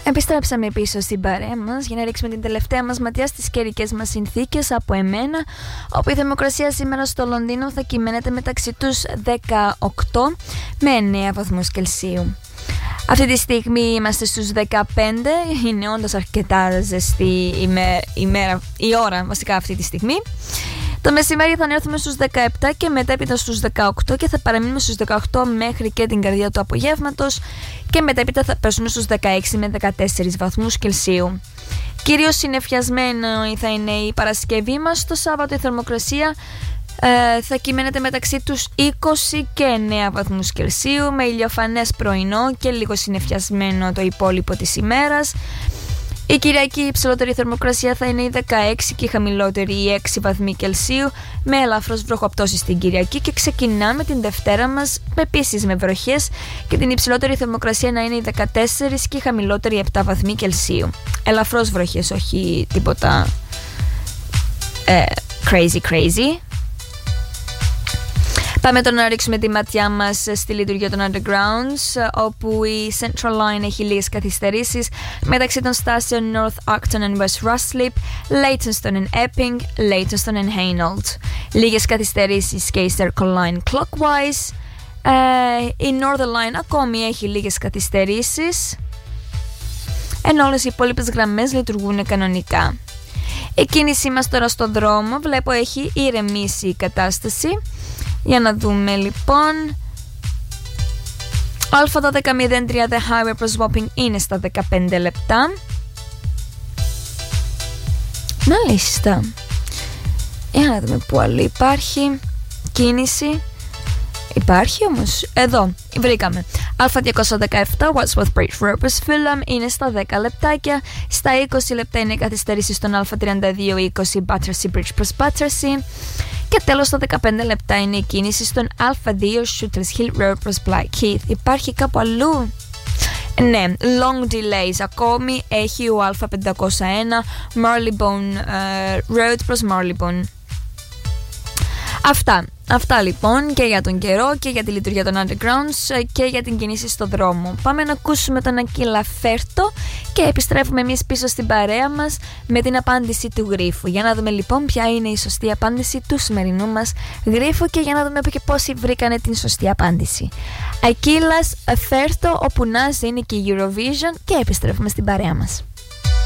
Επιστρέψαμε πίσω στην παρέα μας για να ρίξουμε την τελευταία μας ματιά στις καιρικές μας συνθήκες από εμένα, όπου η θερμοκρασία σήμερα στο Λονδίνο θα κυμαίνεται μεταξύ τους 18 με 9 βαθμούς Κελσίου. Αυτή τη στιγμή είμαστε στους 15, είναι όντως αρκετά ζεστή η ώρα βασικά αυτή τη στιγμή. Το μεσημέρι θα έρθουμε στους 17 και μετέπειτα στους 18 και θα παραμείνουμε στους 18 μέχρι και την καρδιά του απογεύματος και μετέπειτα θα πέσουμε στους 16 με 14 βαθμούς Κελσίου. Κυρίως συννεφιασμένο θα είναι η Παρασκευή μας. Το Σάββατο η θερμοκρασία θα κυμαίνεται μεταξύ τους 20 και 9 βαθμούς Κελσίου με ηλιοφανές πρωινό και λίγο συννεφιασμένο το υπόλοιπο της ημέρας. Η Κυριακή η υψηλότερη θερμοκρασία θα είναι η 16 και η χαμηλότερη η 6 βαθμοί Κελσίου με ελαφρώς βροχοπτώσεις στην Κυριακή και ξεκινάμε την Δευτέρα μας επίσης με βροχές και την υψηλότερη θερμοκρασία να είναι η 14 και η χαμηλότερη 7 βαθμοί Κελσίου. Ελαφρώς βροχές, όχι τίποτα crazy. Πάμε τώρα να ρίξουμε τη ματιά μας στη λειτουργία των Undergrounds, όπου η Central Line έχει λίγες καθυστερήσεις μεταξύ των στάσεων North Acton and West Ruslip, Leytonstone and Epping, Leytonstone and Hainault. Λίγες καθυστερήσεις και η Circle Line Clockwise. Η Northern Line ακόμη έχει λίγες καθυστερήσεις, ενώ όλες οι υπόλοιπες γραμμές λειτουργούν κανονικά. Η κίνησή μας τώρα στον δρόμο βλέπω έχει ηρεμήσει η κατάσταση. Για να δούμε λοιπόν. Α1203 The Highway προς Wapping είναι στα 15 λεπτά. Μάλιστα. Για να δούμε που άλλο υπάρχει κίνηση. Υπάρχει όμως. Εδώ βρήκαμε. Α217 Wadsworth Bridge Road προς Fulham είναι στα 10 λεπτάκια. Στα 20 λεπτά είναι η καθυστέρηση στον Α3220 Battersea Bridge προς Battersea. Και τέλος στα 15 λεπτά είναι η κίνηση στον Α2 Shooters Hill Road προς Blackheath. Υπάρχει κάπου αλλού? Ναι, long delays ακόμη έχει ο Α501 Marylebone Road προς Marylebone. Αυτά λοιπόν και για τον καιρό και για τη λειτουργία των Undergrounds και για την κίνηση στο δρόμο. Πάμε να ακούσουμε τον Ακύλα Φέρτο και επιστρέφουμε εμείς πίσω στην παρέα μας με την απάντηση του γρίφου. Για να δούμε λοιπόν ποια είναι η σωστή απάντηση του σημερινού μας γρίφου και για να δούμε και πόσοι βρήκανε την σωστή απάντηση. Ακύλας Φέρτο, όπου να είναι και η Eurovision, και επιστρέφουμε στην παρέα μας.